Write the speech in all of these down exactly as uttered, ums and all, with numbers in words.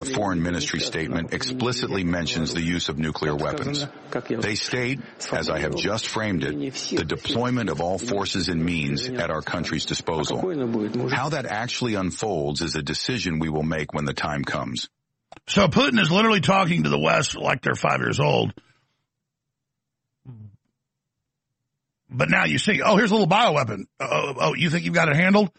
foreign ministry statement explicitly mentions the use of nuclear weapons. They state, as I have just framed it, the deployment of all forces and means at our country's disposal. How that actually unfolds is a decision we will make when the time comes. So Putin is literally talking to the West like they're five years old. But now you see, oh, here's a little bioweapon. Oh, oh, you think you've got it handled?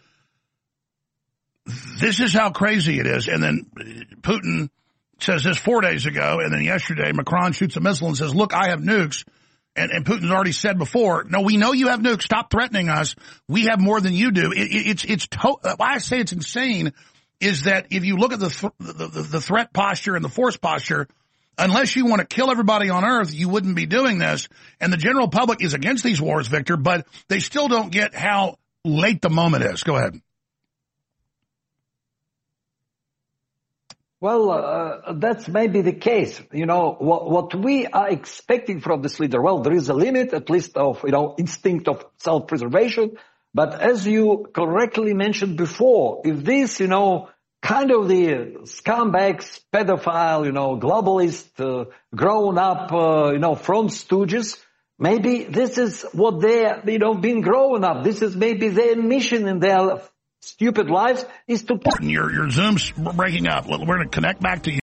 This is how crazy it is. And then Putin says this four days ago, and then yesterday Macron shoots a missile and says, look, I have nukes. And, and Putin's already said before, no, we know you have nukes. Stop threatening us. We have more than you do. It, it, it's, it's, to- why I say it's insane is that if you look at the, th- the, the, the threat posture and the force posture, unless you want to kill everybody on Earth, you wouldn't be doing this. And the general public is against these wars, Victor, but they still don't get how late the moment is. Go ahead. Well, uh, that's maybe the case. You know, what, what we are expecting from this leader, well, there is a limit, at least of, you know, instinct of self-preservation. But as you correctly mentioned before, if this, you know, kind of the scumbags, pedophile, you know, globalist, uh, grown up, uh, you know, from stooges, maybe this is what they, you know, been grown up. This is maybe their mission in their stupid lives is to... Your, your Zoom's breaking up. We're going to connect back to you.